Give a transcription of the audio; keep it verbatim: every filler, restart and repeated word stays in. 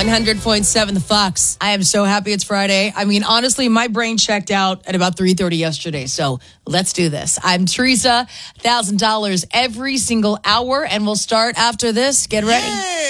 one hundred point seven The Fox. I am so happy it's Friday. I mean, honestly, my brain checked out at about three thirty yesterday. So let's do this. I'm Teresa, one thousand dollars every single hour. And we'll start after this. Get ready. Yay!